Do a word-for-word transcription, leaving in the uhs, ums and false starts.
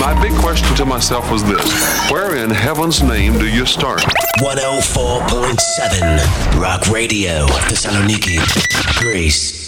my big question to myself was this: where in heaven's name do you start? one oh four point seven Rock Radio, Thessaloniki, Greece.